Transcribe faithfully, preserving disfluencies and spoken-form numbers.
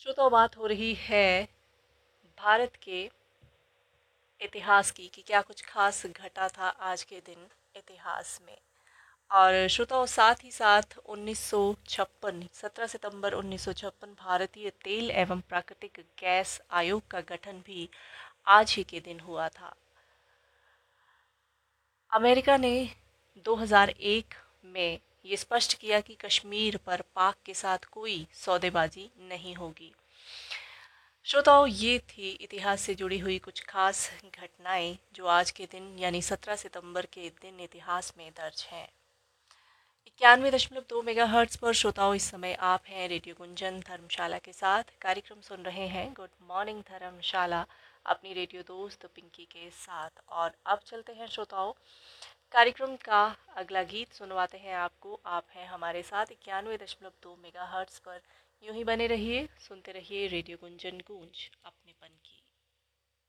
श्रोताओ, बात हो रही है भारत के इतिहास की कि क्या कुछ खास घटा था आज के दिन इतिहास में। और श्रोताओ, साथ ही साथ उन्नीस सौ छप्पन सत्रह सितंबर उन्नीस सौ छप्पन भारतीय तेल एवं प्राकृतिक गैस आयोग का गठन भी आज ही के दिन हुआ था। अमेरिका ने दो हज़ार एक में ये स्पष्ट किया कि कश्मीर पर पाक के साथ कोई सौदेबाजी नहीं होगी। श्रोताओं, ये थी इतिहास से जुड़ी हुई कुछ खास घटनाएं जो आज के दिन यानी सत्रह सितंबर के दिन इतिहास में दर्ज हैं। इक्यानवे दशमलव दो मेगा हर्ट्स पर श्रोताओं, इस समय आप हैं रेडियो गुंजन धर्मशाला के साथ। कार्यक्रम सुन रहे हैं गुड मॉर्निंग धर्मशाला अपनी रेडियो दोस्त पिंकी के साथ। और अब चलते हैं श्रोताओं, कार्यक्रम का अगला गीत सुनवाते हैं आपको। आप हैं हमारे साथ इक्यानवे दशमलव दो मेगा हर्ट्स पर। यूं ही बने रहिए, सुनते रहिए रेडियो गुंजन गूंज।